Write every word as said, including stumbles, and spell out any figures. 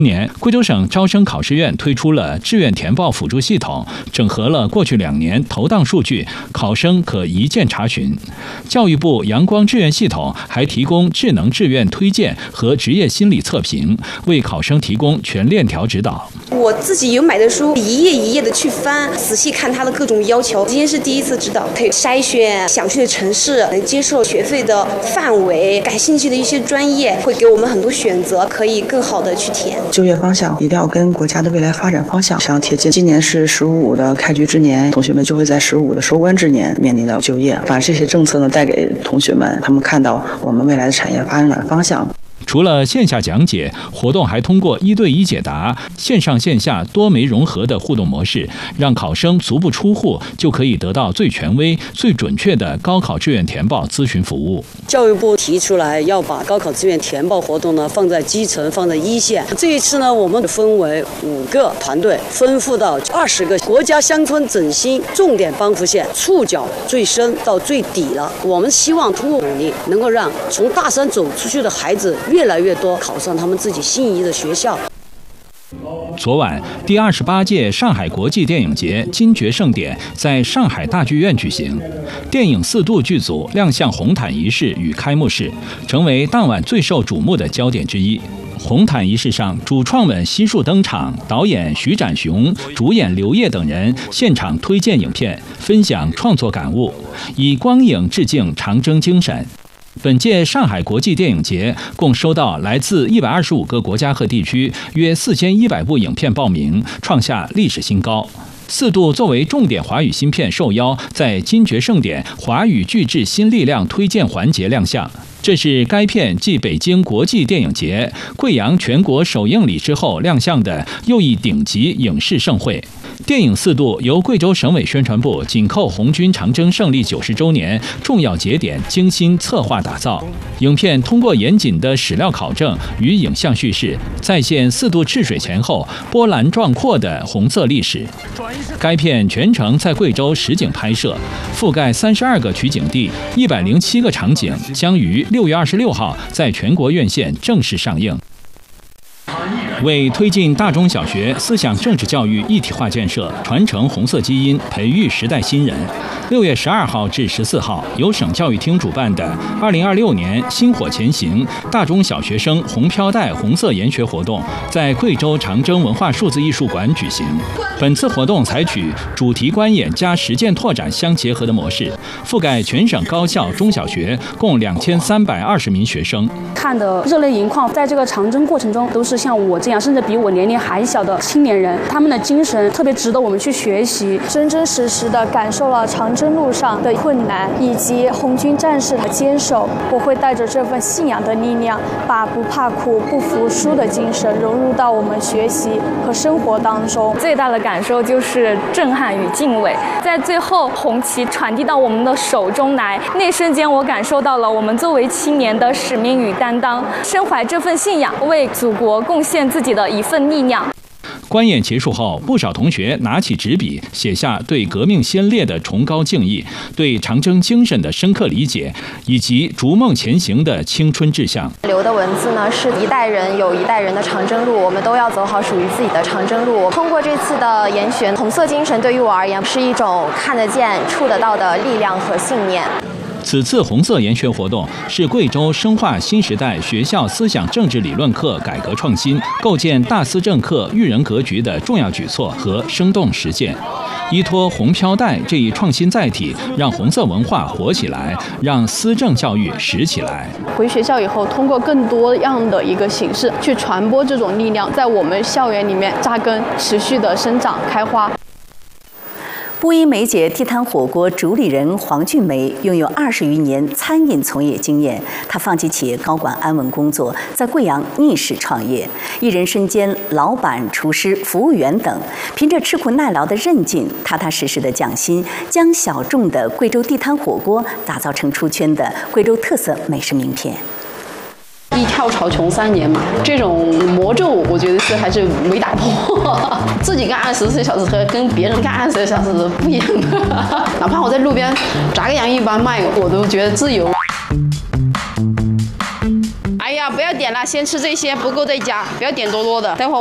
今年，贵州省招生考试院推出了志愿填报辅助系统，整合了过去两年投档数据，考生可一键查询。教育部阳光志愿系统还提供智能志愿推荐和职业心理测评，为考生提供全链条指导。 我自己有买的书，一页一页的去翻，仔细看它的各种要求。今天是第一次知道，可以筛选想去的城市，能接受学费的范围，感兴趣的一些专业，会给我们很多选择，可以更好的去填。 就业方向一定要跟国家的未来发展方向相贴近。今年是“十五五”的开局之年，同学们就会在“十五五”的收官之年面临到就业，把这些政策呢带给同学们，他们看到我们未来的产业发展的方向。 除了线下讲解，活动还通过一对一解答、线上线下多媒融合的互动模式，让考生足不出户就可以得到最权威、最准确的高考志愿填报咨询服务。 教育部提出来要把高考志愿填报活动呢放在基层、放在一线。这一次呢，我们分为五个团队，分布到二十个国家乡村振兴重点帮扶县，触角最深到最底了。我们希望通过努力，能够让从大山走出去的孩子越来越多考上他们自己心仪的学校。 昨晚，第二十八届上海国际电影节金爵盛典在上海大剧院举行，电影《四渡》剧组亮相红毯仪式与开幕式，成为当晚最受瞩目的焦点之一。红毯仪式上，主创们悉数登场，导演徐展雄、主演刘烨等人现场推荐影片，分享创作感悟，以光影致敬长征精神。本届上海国际电影节共收到来自一百二十五个国家和地区约四千一百部影片报名，创下历史新高。四渡作为重点华语新片受邀在金爵盛典华语巨制新力量推荐环节亮相。这是该片继北京国际电影节、贵阳全国首映礼之后亮相的又一顶级影视盛会。电影《四渡》由贵州省委宣传部紧扣红军长征胜利九十周年重要节点精心策划打造。影片通过严谨的史料考证与影像叙事，再现四渡赤水前后波澜壮阔的红色历史。该片全程在贵州实景拍摄，覆盖三十二个取景地、一百零七个场景，将于六月二十六号在全国院线正式上映。为推进大中小学思想政治教育一体化建设，传承红色基因，培育时代新人，六月十二号至十四号，由省教育厅主办的二零二六年薪火前行大中小学生红飘带红色研学活动，在贵州长征文化数字艺术馆举行。本次活动采取主题观演加实践拓展相结合的模式，覆盖全省高校中小学共两千三百二十名学生。 看的热泪盈眶，在这个长征过程中，都是像我这样，甚至比我年龄还小的青年人，他们的精神特别值得我们去学习， 真真实实的感受了长征路上的困难以及红军战士的坚守。我会带着这份信仰的力量，把不怕苦、不服输的精神融入到我们学习和生活当中。 最大的感受就是震撼与敬畏，在最后红旗传递到我们的手中来，那一瞬间我感受到了我们作为青年的使命与担当，身怀这份信仰，为祖国贡献自己的一份力量。 观演结束后，不少同学拿起纸笔，写下对革命先烈的崇高敬意，对长征精神的深刻理解，以及逐梦前行的青春志向。 留的文字呢，是一代人有一代人的长征路，我们都要走好属于自己的长征路。通过这次的研学，红色精神对于我而言是一种看得见、触得到的力量和信念。 此次红色研学活动是贵州深化新时代学校思想政治理论课改革创新、构建大思政课育人格局的重要举措和生动实践。依托红飘带这一创新载体，让红色文化活起来，让思政教育实起来。 回学校以后，通过更多样的一个形式去传播这种力量，在我们校园里面扎根，持续的生长开花。 布衣梅姐地摊火锅主理人黄俊梅拥有二十余年餐饮从业经验，她放弃企业高管安稳工作，在贵阳逆势创业，一人身兼老板、厨师、服务员等，凭着吃苦耐劳的韧劲，踏踏实实的匠心，将小众的贵州地摊火锅打造成出圈的贵州特色美食名片。 一跳槽穷三年嘛，这种魔咒我觉得是还是没打破。自己干二十四小时和跟别人干二十四小时是不一样的。哪怕我在路边炸个洋芋般卖，我都觉得自由。哎呀，不要点点了，先吃这些，不够再加，不要点多多的。待会儿。